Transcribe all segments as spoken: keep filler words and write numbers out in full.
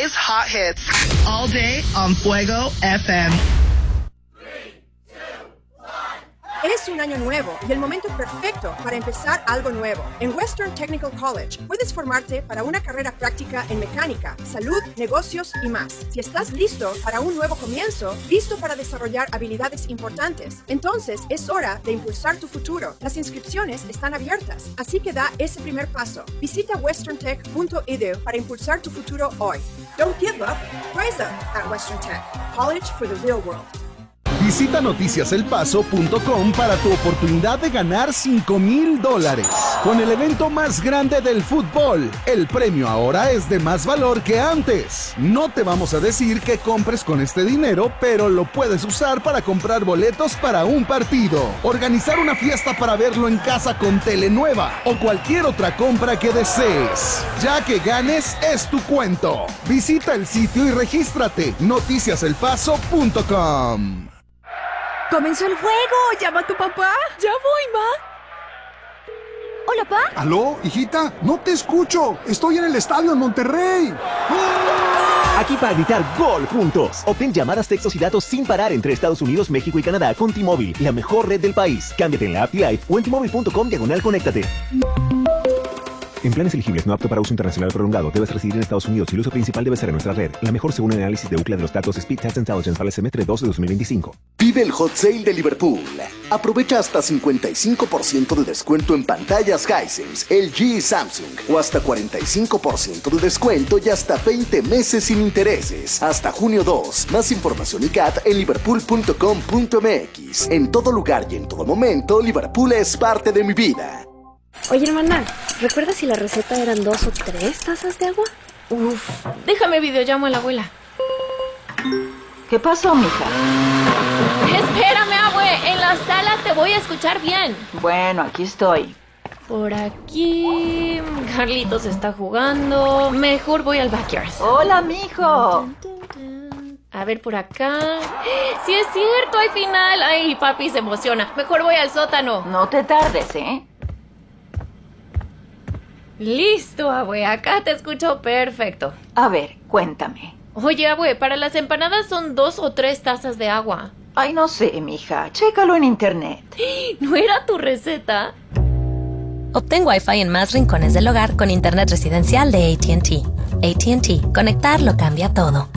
Today's hot hits. All day on Fuego F M. Es un año nuevo y el momento perfecto para empezar algo nuevo. En Western Technical College puedes formarte para una carrera práctica en mecánica, salud, negocios y más. Si estás listo para un nuevo comienzo, listo para desarrollar habilidades importantes, entonces es hora de impulsar tu futuro. Las inscripciones están abiertas, así que da ese primer paso. Visita western tech punto e d u para impulsar tu futuro hoy. Don't give up, rise up at Western Tech. College for the real world. Visita noticias el paso punto com para tu oportunidad de ganar cinco mil dólares. Con el evento más grande del fútbol, el premio ahora es de más valor que antes. No te vamos a decir que compres con este dinero, pero lo puedes usar para comprar boletos para un partido, organizar una fiesta para verlo en casa con tele nueva o cualquier otra compra que desees. Ya que ganes, es tu cuento. Visita el sitio y regístrate. noticias el paso punto com. ¡Comenzó el juego! ¡Llama a tu papá! ¡Ya voy, ma! ¿Hola, pa? ¿Aló, hijita? No te escucho. Estoy en el estadio en Monterrey. Aquí para gritar gol juntos. Obtén llamadas, textos y datos sin parar entre Estados Unidos, México y Canadá con T-Mobile, la mejor red del país. Cámbiate en la app T-Life o en T Mobile punto com diagonal conéctate. En planes elegibles no apto para uso internacional prolongado, debes residir en Estados Unidos y el uso principal debe ser en nuestra red. La mejor según el análisis de Ookla de los datos Speed Test Intelligence para el semestre dos de dos mil veinticinco. Vive el Hot Sale de Liverpool. Aprovecha hasta cincuenta y cinco por ciento de descuento en pantallas Hisense, L G y Samsung. O hasta cuarenta y cinco por ciento de descuento y hasta veinte meses sin intereses. Hasta junio dos. Más información y C A T en liverpool punto com punto m x. En todo lugar y en todo momento, Liverpool es parte de mi vida. Oye, hermana, ¿recuerdas si la receta eran dos o tres tazas de agua? Uf, déjame videollamo a la abuela. ¿Qué pasó, mija? Espérame, abue, en la sala te voy a escuchar bien. Bueno, aquí estoy. Por aquí... Carlitos está jugando. Mejor voy al backyard. Hola, mijo. A ver, por acá... ¡Sí es cierto, hay final! Ay, papi se emociona. Mejor voy al sótano. No te tardes, ¿eh? Listo, abue, acá te escucho perfecto. A ver, cuéntame. Oye, abue, para las empanadas son dos o tres tazas de agua. Ay, no sé, mija, chécalo en internet. ¿No era tu receta? Obtén Wi-Fi en más rincones del hogar con internet residencial de A T and T. A T and T, conectar lo cambia todo.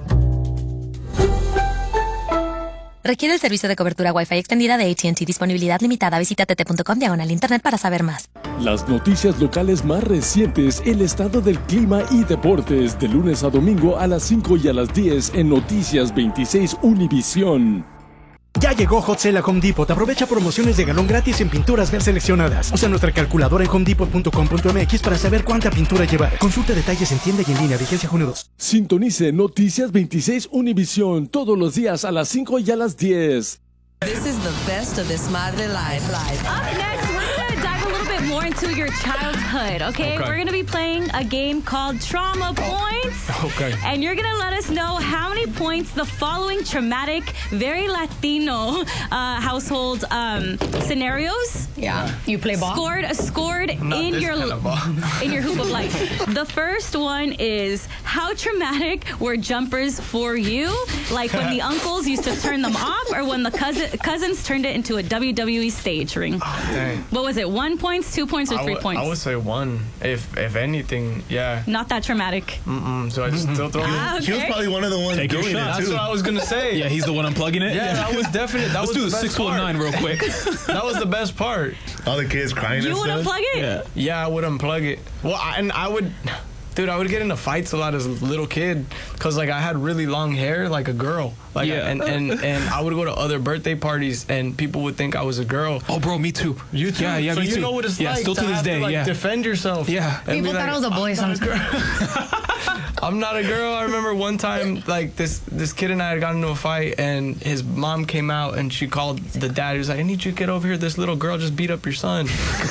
Requiere el servicio de cobertura Wi-Fi extendida de A T and T. Disponibilidad limitada. Visita t t punto com diagonal internet para saber más. Las noticias locales más recientes, el estado del clima y deportes, de lunes a domingo a las cinco y a las diez en Noticias veintiséis Univisión. Ya llegó Hot Sale a Home Depot. Aprovecha promociones de galón gratis en pinturas bien seleccionadas. Usa nuestra calculadora en home depot punto com punto m x para saber cuánta pintura llevar. Consulta detalles en tienda y en línea. Vigencia junio dos. Sintonice Noticias veintiséis Univisión todos los días a las cinco y a las diez. This is the best of Desmadre Live. Live. Up next, we're going to dive a little bit more into your childhood, okay? okay? We're going to be playing a game called Trauma Points. Okay. And you're going to let us know how many points the following traumatic, very Latino uh, household um, scenarios. Yeah. You play ball? Scored, scored in your kind of in your hoop of life. The first one is, how traumatic were jumpers for you? Like when the uncles used to turn them off, or when the cousin cousins turned it into a W W E stage ring. Oh, dang. What was it? One points, two points, or I three w- points? I would say one. If if anything, yeah. Not that traumatic. Mm-mm. So I just still throw Ah, it. okay. He was probably one of the ones Take doing your shot. it too. That's what I was gonna say. Yeah, he's the one unplugging it. Yeah, that was definite. That Let's was do the the best six one nine real quick. That was the best part. All the kids crying You and would stuff. unplug it? Yeah, yeah, I would unplug it. Well, I, and I would. Dude, I would get into fights a lot as a little kid because, like, I had really long hair like a girl. Like, Yeah. and, and, and I would go to other birthday parties and people would think I was a girl. Oh, bro, me too. You too? Yeah, yeah, so me you too. know what it's yeah, like still to, to this have day. to, like, yeah, defend yourself. Yeah. And People be thought like, I was a boy I'm not sometimes. girl. I'm not a girl. I remember one time, like, this this kid and I had gotten into a fight, and his mom came out, and she called the dad. He was like, I need you to get over here. This little girl just beat up your son.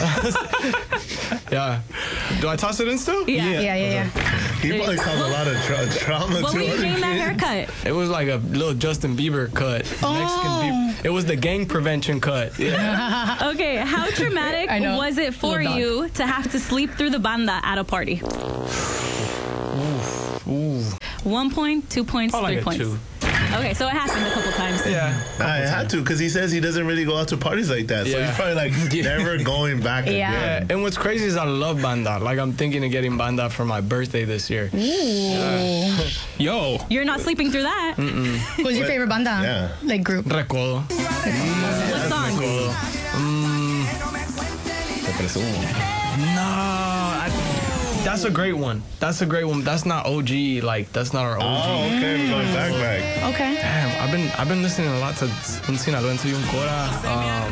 Yeah. Do I toss it in still? Yeah, yeah, yeah, yeah. He probably caused a lot of tra- trauma What to were you other getting that kids. haircut? It was like a little Justin Bieber cut. Oh. Mexican Bieber. It was the gang prevention cut. Yeah. Okay, how traumatic I know. was it for Little dog. you to have to sleep through the banda at a party? Ooh. One point, two points, Oh, three like a points. two. Okay, so it happened a couple times. Yeah, I had to because he says he doesn't really go out to parties like that. So Yeah. he's probably like never going back Yeah. again. And what's crazy is I love banda. Like I'm thinking of getting banda for my birthday this year. Yeah. Yo. You're not sleeping through that. Mm-mm. Who's your favorite banda? Yeah. Like group? Recodo. What song? Mm. No, I, that's a great one. That's a great one. That's not O G. Like that's not our O G. Oh, okay, we're going back, back. Okay. Damn, I've been I've been listening a lot to Un Sinaloense y un Cora. Um,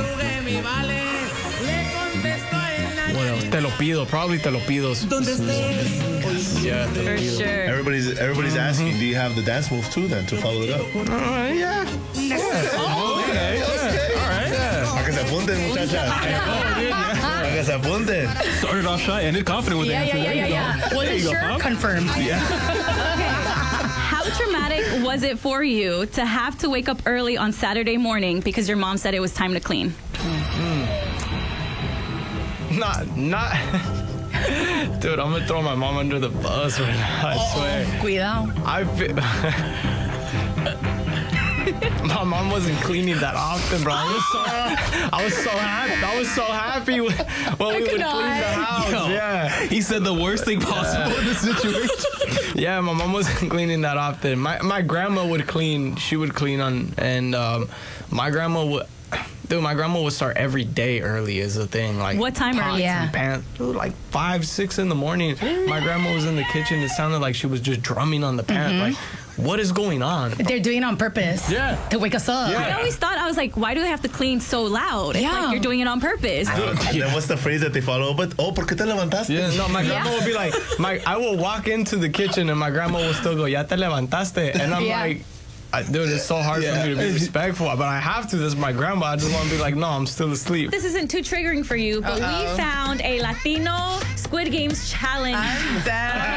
what else? Te lo pido. Probably Te lo pido. Yeah, Te lo For pido. sure. Everybody's everybody's asking, do you have the dance moves too then to follow it up? Uh, yeah. Oh, okay, okay. All right. Para que se apunten, muchachas. Para que se apunten. Started off shy, ended confident with Yeah, the yeah, answer. yeah, There yeah, you yeah. go. Was There it you go, sure? Pop. Confirmed. How traumatic was it for you to have to wake up early on Saturday morning because your mom said it was time to clean? Mm. Not, not. Dude, I'm gonna throw my mom under the bus right now. I swear. Cuidado. I feel. My mom wasn't cleaning that often, bro. I was so, I was so happy. I was so happy when, when we would clean the house. Yo, yeah, he said the worst thing possible in this situation. Yeah, my mom wasn't cleaning that often. My my grandma would clean. She would clean on, and um, my grandma would. Dude, my grandma would start every day early is the thing. Like What time pots early? and Yeah. pans. Dude, like five, six in the morning. My grandma was in the kitchen. It sounded like she was just drumming on the pan. Mhm. Like, what is going on? They're doing it on purpose. Yeah. To wake us up. I always thought, I was like, why do they have to clean so loud? It's Yeah. like you're doing it on purpose. And then what's the phrase that they follow up with? Oh, ¿por qué te levantaste? Yeah, no, my grandma would be like, my I will walk into the kitchen and my grandma will still go, ya te levantaste? And I'm Yeah. like, I, dude, it's so hard for me to be respectful, but I have to. This is my grandma. I just want to be like, no, I'm still asleep. This isn't too triggering for you, but Uh-oh. we found a Latino Squid Games challenge. I'm dead. Oh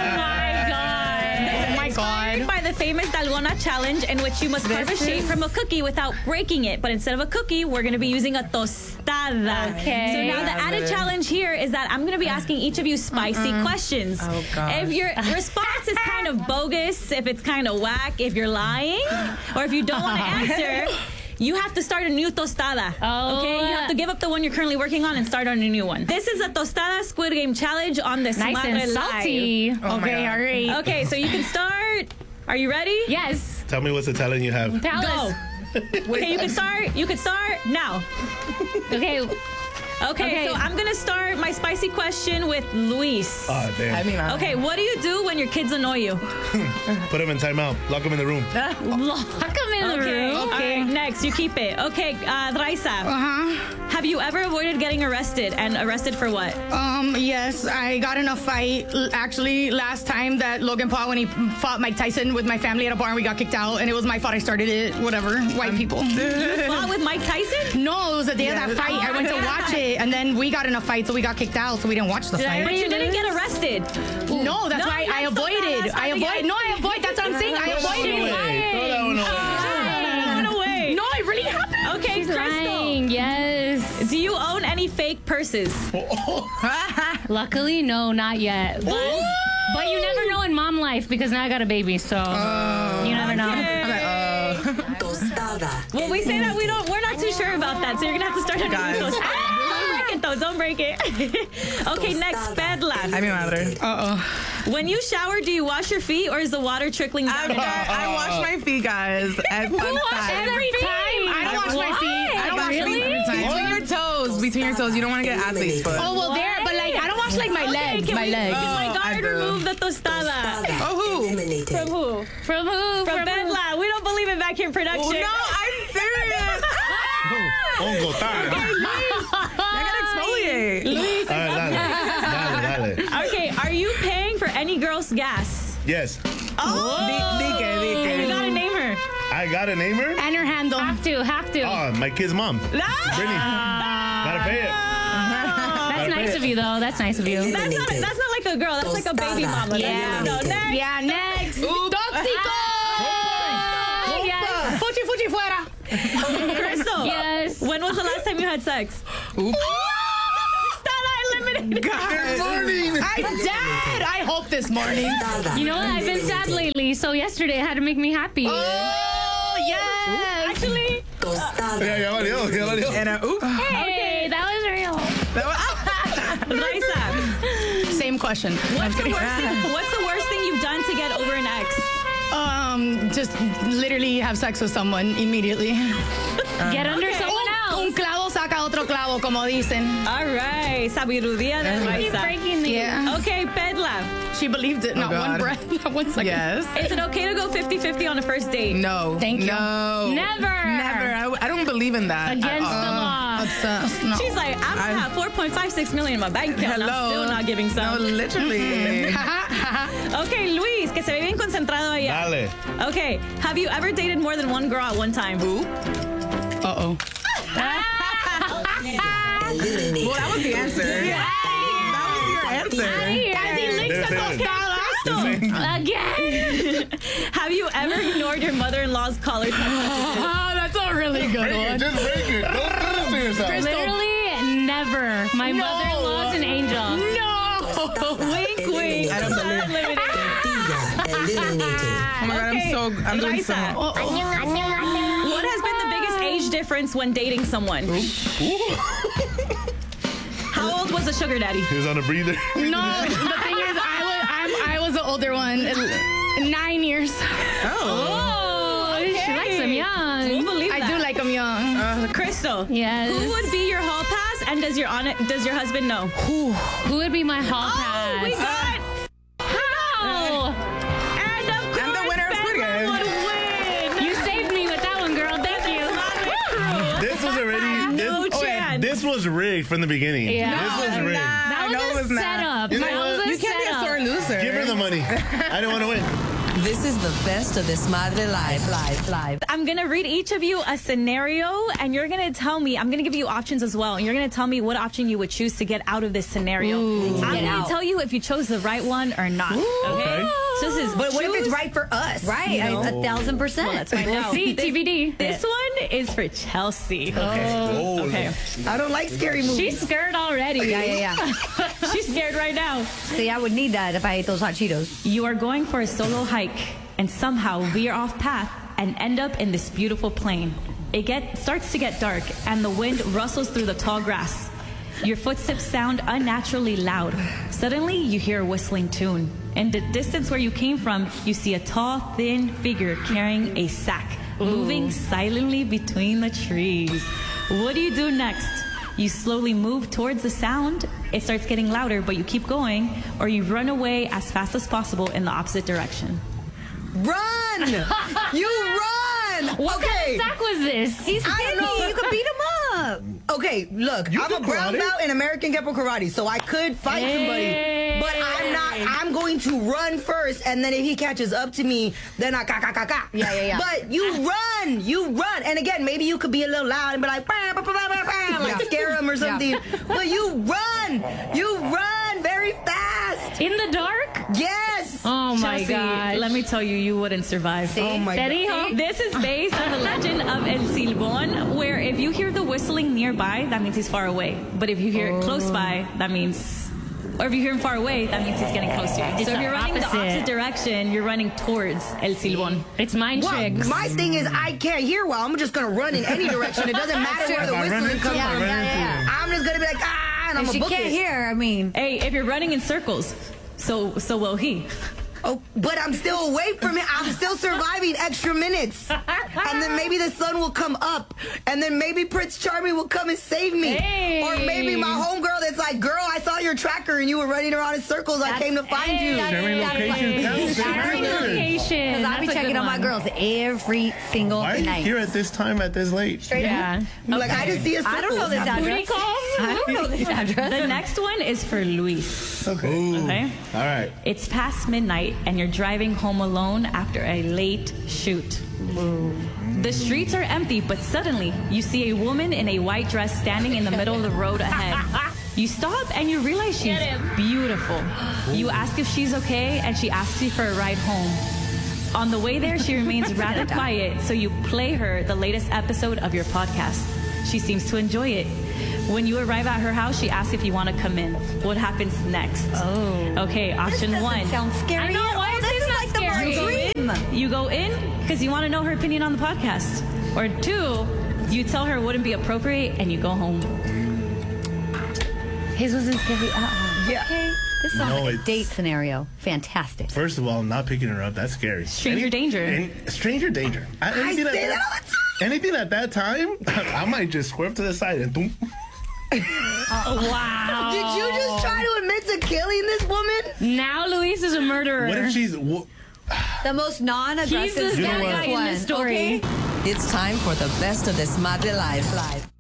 my god. Oh my God. By the famous Dalgona challenge, in which you must carve a This shape is- from a cookie without breaking it. But instead of a cookie, we're going to be using a tostada. Okay. So now the added challenge here is that I'm going to be asking each of you spicy Mm-mm. questions. Oh, gosh. If your response is kind of bogus, if it's kind of whack, if you're lying, or if you don't want to answer, you have to start a new tostada. Oh. Okay? You have to give up the one you're currently working on and start on a new one. This is a tostada Squid Game challenge on the Nice Smart and Live. salty. Oh my Okay, God. all right. Okay, so you can start. Are you ready? Yes. Tell me what's the talent you have. Tell Go. us. Okay, you can start. You can start now. Okay. Okay, Okay. so I'm gonna start my spicy question with Luis. Oh, damn. I mean, uh, Okay, what do you do when your kids annoy you? Put him in timeout. Lock him in the room. Lock him in the Okay. room. Okay. All right, next, you keep it. Okay, uh, Raisa. Uh-huh. Have you ever avoided getting arrested? And arrested for what? Um, yes, I got in a fight l- actually last time that Logan Paul when he fought Mike Tyson with my family at a bar and we got kicked out and it was my fault I started it. Whatever. White people. You fought with Mike Tyson? No, it was the day of that fight. I went to watch it and then we got in a fight so we got kicked out so we didn't watch the fight. But you didn't get arrested. No, that's No, why you I guys saw that avoided. last I time avoid. again. No, I avoid. That's what I'm saying. I Throw that one avoided. away. Throw that one away. Run away. No, it really happened. Okay, She's Crystal. lying. Yes. Do you own any fake purses? Luckily, no, not yet. But, but you never know in mom life because now I got a baby, so you never know. Well, we say that we don't. We're not too sure about that, so you're gonna have to start a new tostada. Don't break it though. Don't break it. Okay, next, Pedla. Ay, mi madre. Uh-oh. When you shower, do you wash your feet or is the water trickling down? I, I wash my feet, guys. And fun wash fact. every time? I don't wash my Why? feet. I don't wash my Really? feet every time. Between your toes. Between your toes. You don't want to get athlete's foot. Oh, well, there, but like, I don't wash like my Okay, legs. can My we, legs. Can my Oh, I guard do. remove the tostada? Oh, who? From who? From who? From Bedla. We don't believe in vacuum production. Oh, no, I'm serious. Hongo time. I gotta exfoliate. Luis, All right, dale. Dale, dale. okay, are you paying for any girl's gas? Yes. Oh, Di- di que, di que. you gotta name her. I got a name her? And her handle. Have to, have to. Oh, my kid's mom. Brittany. Gotta pay it. That's nice of you, though. That's nice of you. That's not, that's not like a girl. That's like a baby mama. Yeah. No, next. Yeah, next. Tóxico. Yes. Fuchi, fuchi, fuera. Crystal. Yes. When was the last time you had sex? Oops. Tostada eliminated. God. Good morning. I'm dead. I hope this morning. You know what? I've been sad lately, happy, so yesterday it had to make me happy. Oh, yes. Actually. Ya, ya valió, ya valió. Era, uh, Hey, that was real. Raisa, Same question. what's the, worst thing, what's the worst thing you've done to get over an ex? Um, just literally have sex with someone immediately. Get under Okay. someone else. Un clavo saca otro clavo, como dicen. All right, sabiduría de Keep Raisa. breaking the Yeah. Okay, Pedla, She believed it. Not God. one breath, not one second. yes. is it okay to go fifty-fifty on a first date? No. Thank you. No. Never. Never. I, I don't believe in that. Against at the all. law. That's, uh, no. She's like, I'm gonna I- have four point five six million in my bank account. and I'm Hello. still not giving No, some. literally. Okay, Luis, que se ve bien concentrado allá. Dale. Okay, have you ever dated more than one girl at one time? Who? Uh-oh. Well, that was the answer. That was your answer. As he licks Debe a ser. tostada. Again. Have you ever ignored your mother-in-law's caller text messages? Oh, that's a really good Break it, one. just break it. Don't do this to yourself. Literally never. My No. mother-in-law's an angel. No. Wink, wink. I don't believe- Limited. Oh my God, I'm Okay, so, I'm doing so. Raisa. What has been the biggest age difference when dating someone? How old was the sugar daddy? He was on a breather. No, the thing is, I was, I'm, I was the older one. Nine years. Oh, she likes them young. We'll believe I that. do like them young. Uh, Crystal. Yes. Who would be your hall pass, and does your on does your husband know? Who? Who would be my hall pass? Oh, we got. How? And of course, And the winner is Squid Pedro Game. would win. You saved me with that one, girl. Thank you. This was already. This, No chance. this was rigged from the beginning. Yeah. This was rigged. That No, was it a was not. setup. You know That what? was a You can't be a setup. sore loser. Give her the money. I didn't want to win. This is the best of this Madre Live, live, live. I'm gonna read each of you a scenario, and you're gonna tell me. I'm gonna give you options as well, and you're gonna tell me what option you would choose to get out of this scenario. I'm Get gonna out. tell you if you chose the right one or not. Okay. So this is. But what if it's choose- right for us? Right, You know. a, a thousand percent. Well, let's find We'll out. see. This- T B D. This one is for Chelsea. Okay. Oh, Okay. I don't like scary movies. She's scared already. Yeah, yeah, yeah. She's scared right now. See, I would need that if I ate those hot Cheetos. You are going for a solo hike and somehow veer off path and end up in this beautiful plain. It get, starts to get dark and the wind rustles through the tall grass. Your footsteps sound unnaturally loud. Suddenly, you hear a whistling tune. In the distance where you came from, you see a tall, thin figure carrying a sack, moving silently between the trees. What do you do next? You slowly move towards the sound. It starts getting louder, but you keep going, or you run away as fast as possible in the opposite direction. Run! You run! What okay. kind of sack was this? He's skinny. You could beat him up. Okay, look, You I'm do a brown karate? belt in American Kempo Karate, so I could fight somebody. But I'm not. I'm going to run first, and then if he catches up to me, then I ka ka ka ka. Yeah, yeah, yeah. But you run, you run, and again, maybe you could be a little loud and be like, bah, bah, bah, bah, bah, bah, like Yeah. scare him or Yeah. something. But you run, you run very fast. In the dark? Yes. Oh my Chelsea, gosh. let me tell you, you wouldn't survive. Oh my Te God. dijo. This is based on the legend of El Silbón, where if you hear the whistling nearby, that means he's far away. But if you hear it close by, that means, or if you hear him far away, that means he's getting close to you. It's so if the you're running the opposite. opposite direction, you're running towards El Silbón. It's mind Well, tricks. my thing is I can't hear well. I'm just gonna run in any direction. It doesn't matter where the If I run whistling into comes it, I from. run into it. I'm just gonna be like ah, and I'm If gonna she book can't it. hear, I mean, Hey, if you're running in circles, so so will he. oh, but I'm still away from it. I'm still surviving extra minutes, and then maybe the sun will come up, and then maybe Prince Charming will come and save me, Hey. or maybe my homegirl that's like, girl, I saw your tracker and you were running around in circles. I came to find you. Sharing location counts. Sharing location. Because I be That's a checking good on my one. girls every single Why are you night. here at this time at this late? Straight Yeah. up. Like I just see a circle. I don't know this address. Booty calls? I don't know this address. The next one is for Luis. Okay. Okay? All right. It's past midnight and you're driving home alone after a late shoot. The streets are empty, but suddenly you see a woman in a white dress standing in the middle of the road ahead. You stop and you realize she's beautiful. You ask if she's okay and she asks you for a ride home. On the way there, she remains rather quiet, so you play her the latest episode of your podcast. She seems to enjoy it. When you arrive at her house, she asks if you want to come in. What happens next? Oh. Okay, option This doesn't one. sound scary. I know, why Oh, is this this is not like the scary? my dream. you go in because you want to know her opinion on the podcast. Or two, you tell her it wouldn't be appropriate and you go home. His wasn't scary. Uh-uh. Yeah. Okay. This sounds No, like a it's- date scenario. Fantastic. First of all, not picking her up, that's scary. Stranger danger. any- stranger danger. I, I anything, say at that that, all the time. anything at that time, I might just swerve to the side and boom. Oh, wow. Did you just try to admit to killing this woman? Now Luis is a murderer. What if she's... Wh- The most non-aggressive He's the You know bad what? guy in one. this story. Okay? It's time for the best of this Madre Live. Live.